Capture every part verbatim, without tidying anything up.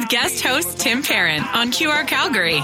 Guest host Tim Perrin on Q R Calgary.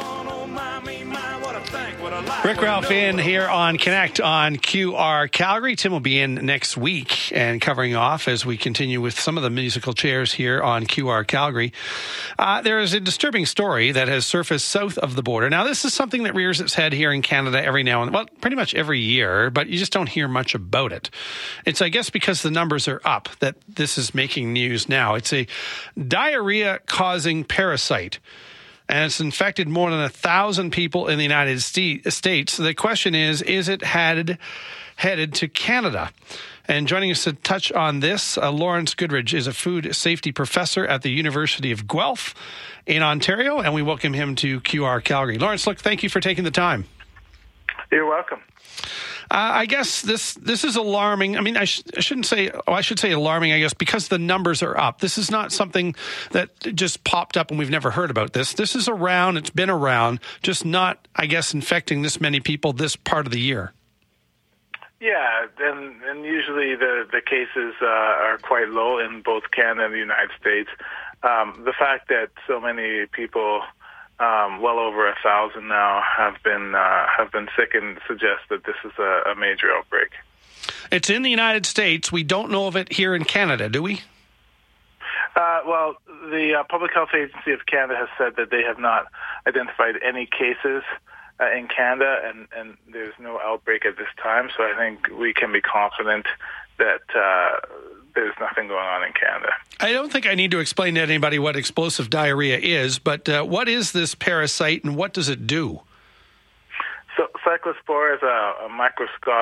Rick Ralph in here on Connect on Q R Calgary. Tim will be in next week and covering off as we continue with some of the musical chairs here on Q R Calgary. Uh, there is a disturbing story that has surfaced south of the border. Now, this is something that rears its head here in Canada every now and well, pretty much every year, but you just don't hear much about it. It's, I guess, because the numbers are up that this is making news now. It's a diarrhea-causing parasite. And it's infected more than a thousand people in the United States. The question is, is it headed, headed to Canada? And joining us to touch on this, uh, Lawrence Goodridge is a food safety professor at the University of Guelph in Ontario, and we welcome him to Q R Calgary. Lawrence, look, thank you for taking the time. You're welcome. Uh, I guess this this is alarming. I mean, I, sh- I shouldn't say, oh, I should say alarming, I guess, because the numbers are up. This is not something that just popped up and we've never heard about this. This is around, it's been around, just not, I guess, infecting this many people this part of the year. Yeah, and, and usually the, the cases uh, are quite low in both Canada and the United States. Um, the fact that so many people... Um, well over a thousand now have been uh, have been sick and suggest that this is a, a major outbreak. It's in the United States. We don't know of it here in Canada, do we? Uh, well, the uh, Public Health Agency of Canada has said that they have not identified any cases uh, in Canada, and, and there's no outbreak at this time. So I think we can be confident that uh, there's nothing going on in Canada. I don't think I need to explain to anybody what explosive diarrhea is, but uh, what is this parasite and what does it do? So cyclospora is a, a microscopic